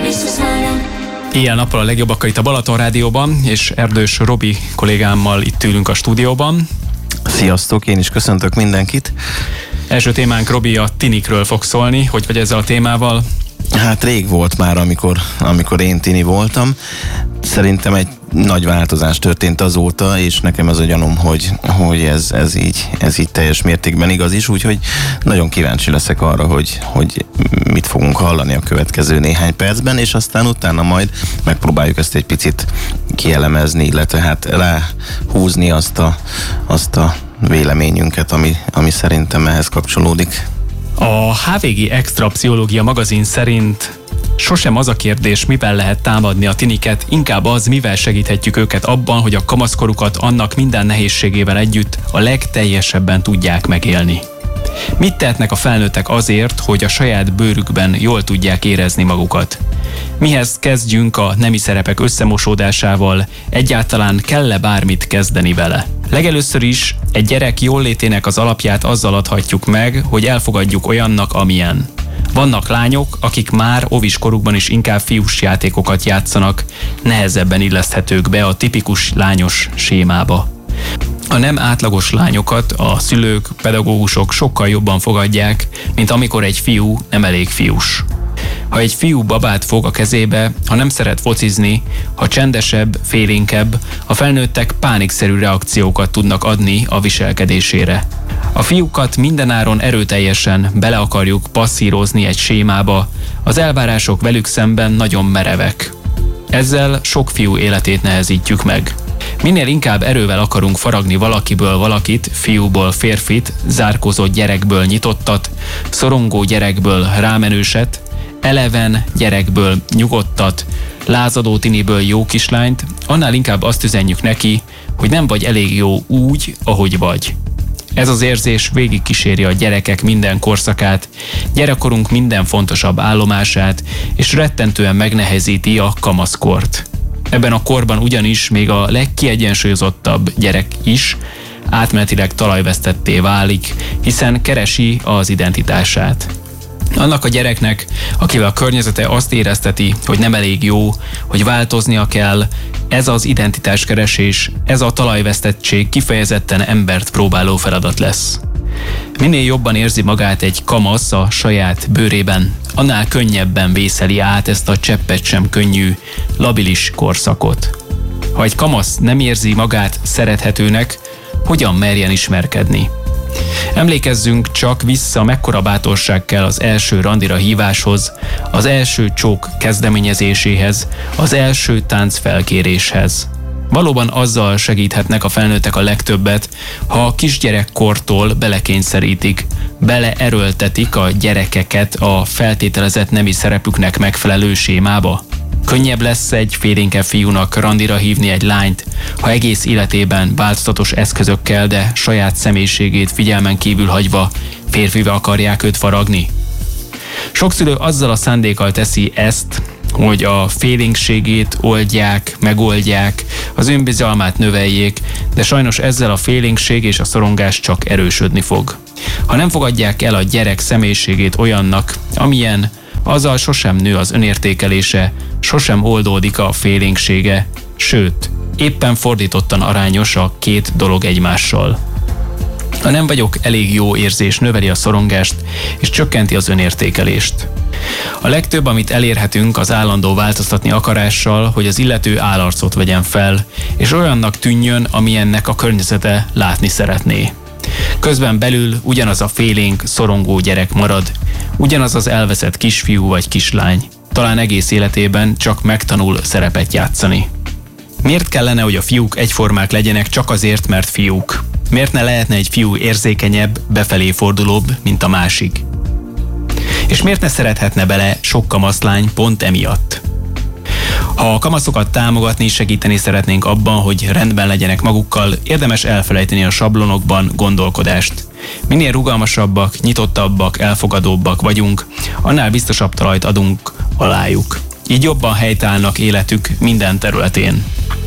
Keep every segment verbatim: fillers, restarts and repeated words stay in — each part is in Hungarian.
Éjjel-nappal a legjobbakkal itt a Balaton Rádióban, és Erdős Robi kollégámmal itt ülünk a stúdióban. Sziasztok, én is köszöntök mindenkit. Első témánk, Robi, a tinikről fog szólni. Hogy vagy ezzel a témával? Hát rég volt már, amikor, amikor én tini voltam. Szerintem egy nagy változás történt azóta, és nekem az a gyanúm, hogy, hogy ez, ez, így, ez így teljes mértékben igaz is, úgyhogy nagyon kíváncsi leszek arra, hogy, hogy mit fogunk hallani a következő néhány percben, és aztán utána majd megpróbáljuk ezt egy picit kielemezni, illetve hát ráhúzni azt a, azt a véleményünket, ami, ami szerintem ehhez kapcsolódik. A há vé gé Extra Pszichológia magazin szerint sosem az a kérdés, mivel lehet támadni a tiniket, inkább az, mivel segíthetjük őket abban, hogy a kamaszkorukat annak minden nehézségével együtt a legteljesebben tudják megélni. Mit tehetnek a felnőttek azért, hogy a saját bőrükben jól tudják érezni magukat? Mihez kezdjünk a nemi szerepek összemosódásával? Egyáltalán kell-e bármit kezdeni vele? Legelőször is egy gyerek jólétének az alapját azzal adhatjuk meg, hogy elfogadjuk olyannak, amilyen. Vannak lányok, akik már óvis korukban is inkább fiús játékokat játszanak, nehezebben illeszthetők be a tipikus lányos sémába. A nem átlagos lányokat a szülők, pedagógusok sokkal jobban fogadják, mint amikor egy fiú nem elég fiús. Ha egy fiú babát fog a kezébe, ha nem szeret focizni, ha csendesebb, félénkebb, a felnőttek pánikszerű reakciókat tudnak adni a viselkedésére. A fiúkat mindenáron erőteljesen bele akarjuk passzírozni egy sémába, az elvárások velük szemben nagyon merevek. Ezzel sok fiú életét nehezítjük meg. Minél inkább erővel akarunk faragni valakiből valakit, fiúból férfit, zárkózott gyerekből nyitottat, szorongó gyerekből rámenőset, eleven gyerekből nyugodtat, lázadó tiniből jó kislányt, annál inkább azt üzenjük neki, hogy nem vagy elég jó úgy, ahogy vagy. Ez az érzés végig kíséri a gyerekek minden korszakát, gyerekkorunk minden fontosabb állomását, és rettentően megnehezíti a kamaszkort. Ebben a korban ugyanis még a legkiegyensúlyozottabb gyerek is átmenetileg talajvesztetté válik, hiszen keresi az identitását. Annak a gyereknek, akivel a környezete azt érezteti, hogy nem elég jó, hogy változnia kell, ez az identitáskeresés, ez a talajvesztettség kifejezetten embert próbáló feladat lesz. Minél jobban érzi magát egy kamasz a saját bőrében, annál könnyebben vészeli át ezt a cseppet sem könnyű, labilis korszakot. Ha egy kamasz nem érzi magát szerethetőnek, hogyan merjen ismerkedni? Emlékezzünk csak vissza, mekkora bátorság kell az első randira híváshoz, az első csók kezdeményezéséhez, az első tánc felkéréshez. Valóban azzal segíthetnek a felnőttek a legtöbbet, ha a kisgyerekkortól belekényszerítik, beleerőltetik a gyerekeket a feltételezett nemi szerepüknek megfelelő sémába. Könnyebb lesz egy félénkebb fiúnak randira hívni egy lányt, ha egész életében változatos eszközökkel, de saját személyiségét figyelmen kívül hagyva férfivel akarják őt faragni. Sok szülő azzal a szándékkal teszi ezt, hogy a félénkségét oldják, megoldják, az önbizalmát növeljék, de sajnos ezzel a félénkség és a szorongás csak erősödni fog. Ha nem fogadják el a gyerek személyiségét olyannak, amilyen, azzal sosem nő az önértékelése, sosem oldódik a félénksége, sőt, éppen fordítottan arányos a két dolog egymással. A nem vagyok elég jó érzés növeli a szorongást és csökkenti az önértékelést. A legtöbb, amit elérhetünk, az állandó változtatni akarással, hogy az illető állarcot vegyen fel, és olyannak tűnjön, amilyennek a környezete látni szeretné. Közben belül ugyanaz a félénk, szorongó gyerek marad, ugyanaz az elveszett kisfiú vagy kislány. Talán egész életében csak megtanul szerepet játszani. Miért kellene, hogy a fiúk egyformák legyenek csak azért, mert fiúk? Miért ne lehetne egy fiú érzékenyebb, befelé fordulóbb, mint a másik? És miért ne szerethetne bele sok kamaszlány pont emiatt? Ha a kamaszokat támogatni, segíteni szeretnénk abban, hogy rendben legyenek magukkal, érdemes elfelejteni a sablonokban gondolkodást. Minél rugalmasabbak, nyitottabbak, elfogadóbbak vagyunk, annál biztosabb talajt adunk alájuk. Így jobban helytállnak életük minden területén.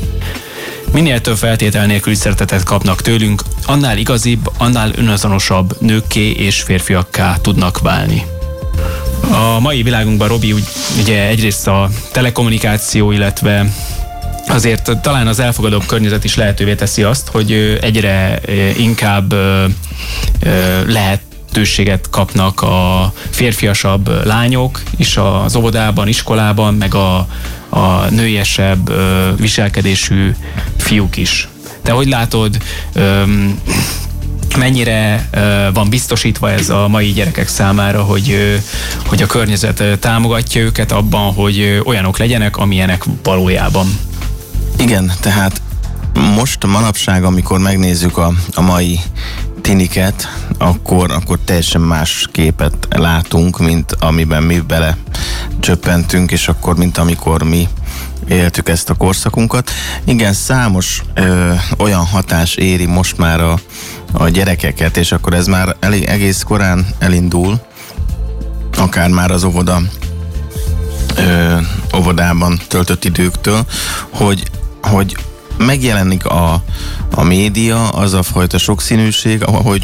Minél több feltétel nélküli szeretetet kapnak tőlünk, annál igazibb, annál önazonosabb nőkké és férfiakká tudnak válni. A mai világunkban, Robi, ugye egyrészt a telekommunikáció, illetve azért talán az elfogadóbb környezet is lehetővé teszi azt, hogy egyre inkább lehetőséget kapnak a férfiasabb lányok is az óvodában, iskolában, meg a, a nőiesebb viselkedésű fiúk is. Te hogy látod, mennyire van biztosítva ez a mai gyerekek számára, hogy, hogy a környezet támogatja őket abban, hogy olyanok legyenek, amilyenek valójában? Igen, tehát most manapság, amikor megnézzük a, a mai tiniket, akkor, akkor teljesen más képet látunk, mint amiben mi bele csöppentünk, és akkor, mint amikor mi éltük ezt a korszakunkat. Igen, számos ö, olyan hatás éri most már a, a gyerekeket, és akkor ez már elég, egész korán elindul, akár már az óvoda ö, óvodában töltött időktől, hogy, hogy megjelenik a, a média, az a fajta sokszínűség, hogy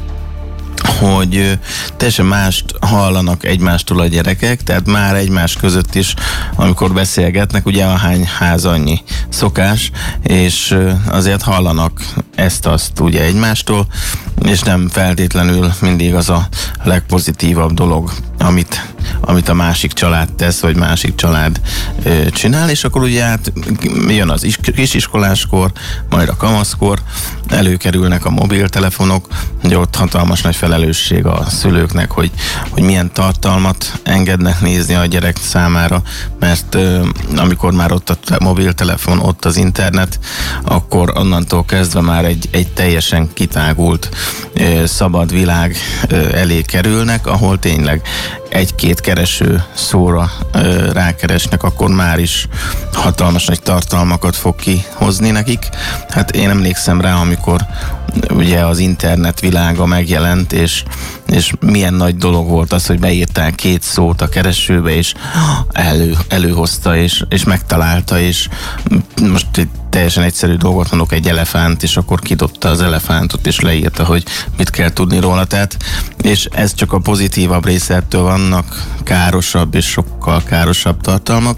hogy teljesen mást hallanak egymástól a gyerekek, tehát már egymás között is, amikor beszélgetnek, ugye ahány ház annyi szokás, és azért hallanak ezt-azt ugye egymástól, és nem feltétlenül mindig az a legpozitívabb dolog, amit, amit a másik család tesz, vagy másik család ö, csinál, és akkor ugye hát jön az is, kisiskoláskor, majd a kamaszkor, előkerülnek a mobiltelefonok, ugye ott hatalmas nagy felelősség a szülőknek, hogy, hogy milyen tartalmat engednek nézni a gyerek számára, mert ö, amikor már ott a mobiltelefon, ott az internet, akkor onnantól kezdve már egy, egy teljesen kitágult ö, szabad világ ö, elé kerülnek, ahol tényleg egy-két kereső szóra ö, rákeresnek, akkor már is hatalmas nagy tartalmakat fog kihozni nekik. Hát én emlékszem rá, amikor ugye az internet világa megjelent, és, és milyen nagy dolog volt az, hogy beírtál két szót a keresőbe, és elő, előhozta, és, és megtalálta, és most egy teljesen egyszerű dolgot mondok, egy elefánt, és akkor kidobta az elefántot, és leírta, hogy mit kell tudni róla. Tehát, és ez csak a pozitívabb része, ettől vannak károsabb és sokkal károsabb tartalmak,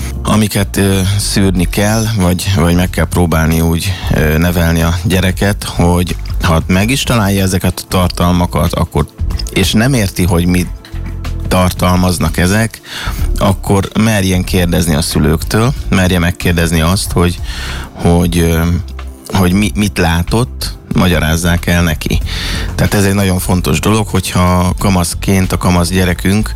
amiket ö, szűrni kell, vagy, vagy meg kell próbálni úgy ö, nevelni a gyereket, hogy ha meg is találja ezeket a tartalmakat, akkor, és nem érti, hogy mit tartalmaznak ezek, akkor merjen kérdezni a szülőktől, merje megkérdezni azt, hogy, hogy, hogy mi, mit látott, magyarázzák el neki. Tehát ez egy nagyon fontos dolog, hogyha kamaszként a kamasz gyerekünk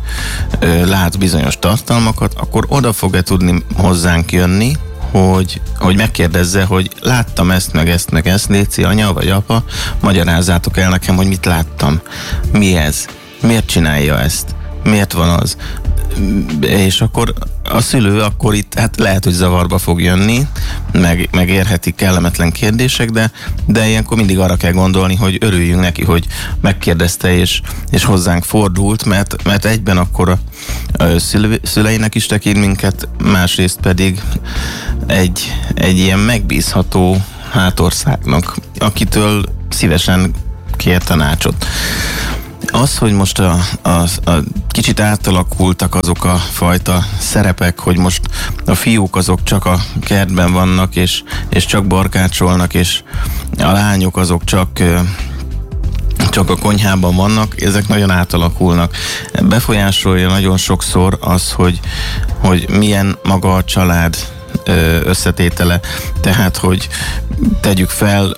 lát bizonyos tartalmakat, akkor oda fog-e tudni hozzánk jönni, hogy, hogy megkérdezze, hogy láttam ezt, meg ezt, meg ezt, léci anya vagy apa, magyarázzátok el nekem, hogy mit láttam. Mi ez? Miért csinálja ezt? Miért van az? És akkor a szülő akkor itt hát lehet, hogy zavarba fog jönni, meg, meg érheti kellemetlen kérdések, de, de ilyenkor mindig arra kell gondolni, hogy örüljünk neki, hogy megkérdezte és, és hozzánk fordult, mert, mert egyben akkor a, a szülő, szüleinek is tekint minket, másrészt pedig egy, egy ilyen megbízható hátországnak, akitől szívesen kér tanácsot. Az, hogy most a, a, a kicsit átalakultak azok a fajta szerepek, hogy most a fiúk azok csak a kertben vannak, és, és csak barkácsolnak, és a lányok azok csak, csak a konyhában vannak, ezek nagyon átalakulnak. Befolyásolja nagyon sokszor az, hogy, hogy milyen maga a család összetétele. Tehát, hogy tegyük fel,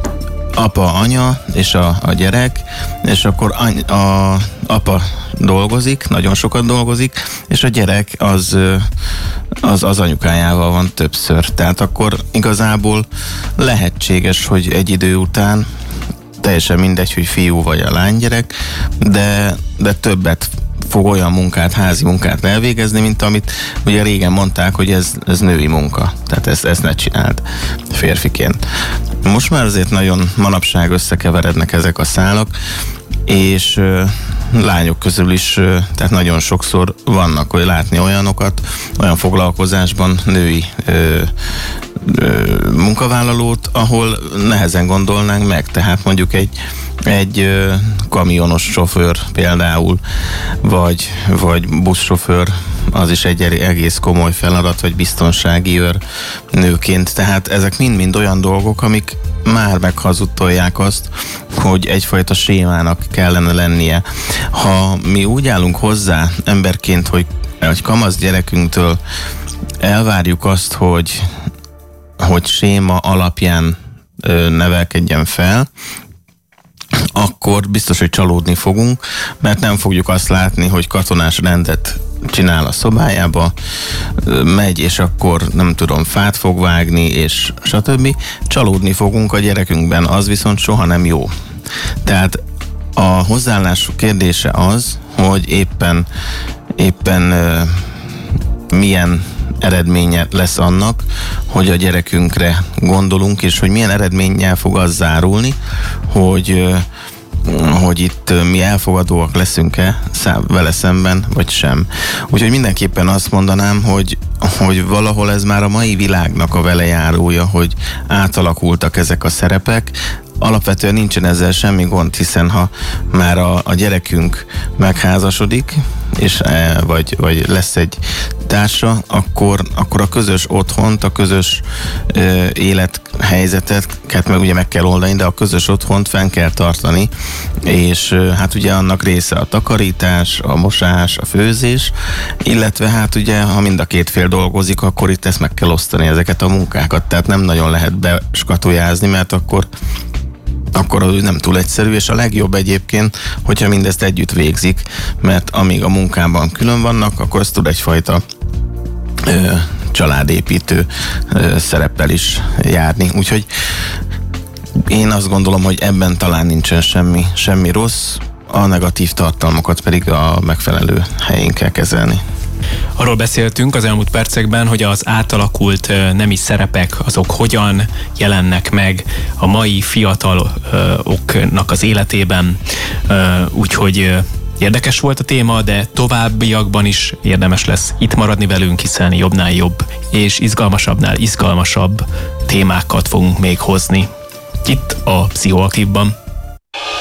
apa, anya és a, a gyerek, és akkor any, a apa dolgozik, nagyon sokat dolgozik, és a gyerek az, az, az anyukájával van többször. Tehát akkor igazából lehetséges, hogy egy idő után teljesen mindegy, hogy fiú vagy a lánygyerek, de, de többet fog olyan munkát, házi munkát elvégezni, mint amit ugye régen mondták, hogy ez, ez női munka. Tehát ezt, ezt ne csináld férfiként. Most már azért nagyon manapság összekeverednek ezek a szálak, és ö, lányok közül is, ö, tehát nagyon sokszor vannak, hogy látni olyanokat, olyan foglalkozásban, női ö, munkavállalót, ahol nehezen gondolnánk meg. Tehát mondjuk egy, egy kamionos sofőr például, vagy, vagy buszsofőr, az is egy egész komoly feladat, vagy biztonsági őr nőként. Tehát ezek mind-mind olyan dolgok, amik már meghazudtolják azt, hogy egyfajta sémának kellene lennie. Ha mi úgy állunk hozzá emberként, hogy egy kamasz gyerekünktől elvárjuk azt, hogy, hogy séma alapján ö, nevelkedjen fel, akkor biztos, hogy csalódni fogunk, mert nem fogjuk azt látni, hogy katonás rendet csinál a szobájába, megy, és akkor nem tudom, fát fog vágni, és stb. Csalódni fogunk a gyerekünkben, az viszont soha nem jó. Tehát a hozzáállás kérdése az, hogy éppen, éppen uh, milyen eredménye lesz annak, hogy a gyerekünkre gondolunk, és hogy milyen eredménnyel fog az zárulni, hogy uh, hogy itt mi elfogadóak leszünk-e vele szemben, vagy sem. Úgyhogy mindenképpen azt mondanám, hogy, hogy valahol ez már a mai világnak a velejárója, hogy átalakultak ezek a szerepek. Alapvetően nincsen ezzel semmi gond, hiszen ha már a, a gyerekünk megházasodik, és, vagy, vagy lesz egy társa, akkor, akkor a közös otthont, a közös ö, élethelyzetet meg ugye meg kell oldani, de a közös otthont fenn kell tartani, és ö, hát ugye annak része a takarítás, a mosás, a főzés, illetve hát ugye, ha mind a két fél dolgozik, akkor itt ezt meg kell osztani, ezeket a munkákat, tehát nem nagyon lehet beskatujázni, mert akkor akkor az nem túl egyszerű, és a legjobb egyébként, hogyha mindezt együtt végzik, mert amíg a munkában külön vannak, akkor ez tud egyfajta ö, családépítő ö, szereppel is járni. Úgyhogy én azt gondolom, hogy ebben talán nincsen semmi, semmi rossz, a negatív tartalmakat pedig a megfelelő helyén kell kezelni. Arról beszéltünk az elmúlt percekben, hogy az átalakult nemi szerepek azok hogyan jelennek meg a mai fiataloknak az életében, úgyhogy érdekes volt a téma, de továbbiakban is érdemes lesz itt maradni velünk, hiszen jobbnál jobb és izgalmasabbnál izgalmasabb témákat fogunk még hozni itt a Pszichoaktívban.